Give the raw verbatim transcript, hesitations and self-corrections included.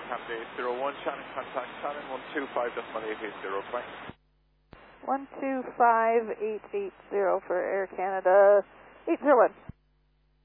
Canada eight zero one, Shannon contact Shannon one two five decimal eight eight zero, bye. one two five eight eight zero for Air Canada eight zero one.